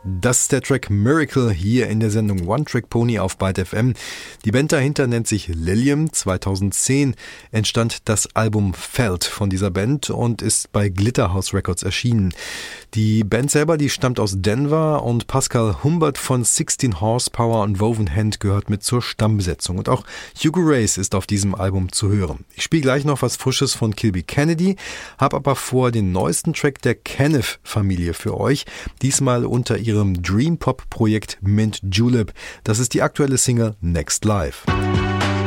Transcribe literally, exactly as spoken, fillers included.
Das ist der Track Miracle hier in der Sendung One Track Pony auf Byte F M. Die Band dahinter nennt sich Lilium. zweitausendzehn entstand das Album Felt von dieser Band und ist bei Glitterhouse Records erschienen. Die Band selber, die stammt aus Denver und Pascal Humbert von sixteen Horsepower und Woven Hand gehört mit zur Stammbesetzung. Und auch Hugo Race ist auf diesem Album zu hören. Ich spiele gleich noch was Frisches von Kilby Kennedy, habe aber vor den neuesten Track der Kenneth-Familie für euch, diesmal unter ihrem Dream-Pop-Projekt Mint Julep. Das ist die aktuelle Single Next Life.